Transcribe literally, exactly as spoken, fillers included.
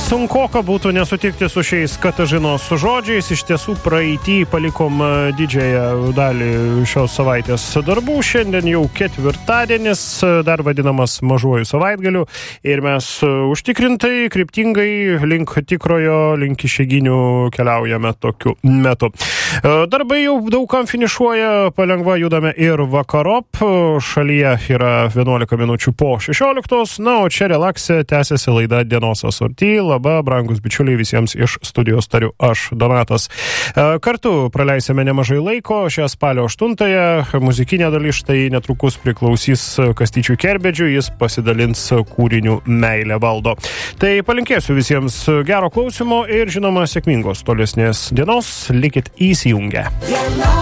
sunkoka būtų nesutikti su šiais Katažinos žodžiais. Iš tiesų praeitį palikom didžiąją dalį šios savaitės darbų. Šiandien jau ketvirtadienis, dar vadinamas mažuoju savaitgaliu. Ir mes užtikrintai, kryptingai link tikrojo, link išeiginių keliaujame tokiu metu. Darbai jau daugam finišuoja, palengva judame ir vakarop. Šalyje yra vienuolika minučių po šešioliktos. Na, o čia relaksė tęsiasi laida Dienos asorti. Labą, brangus bičiuliai, visiems iš studijos tariu aš, Donatas. Kartu praleisime nemažai laiko. Šią spalio aštuntąją muzikinė dalis štai netrukus priklausys Kastyčiui Kerbedžiui. Jis pasidalins kūriniu Meilė valdo. Tai palinkėsiu visiems gero klausimo ir žinoma sėkmingos tolesnės dienos. Likit įsijungę.